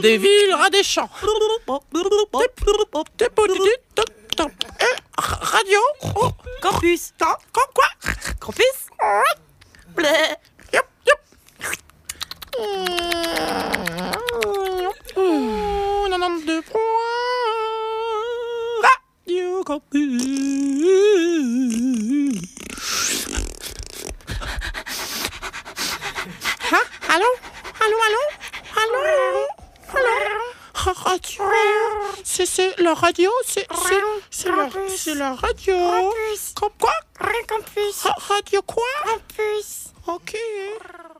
des villes, rat des champs. Radio. Campus. Quoi? Campus. Blé. Yep, yep. 92 points. Radio Campus. Hein? Allô? Radio. C'est la radio, c'est la radio. Campus. Quoi? Campus. Radio quoi? Campus. Ok.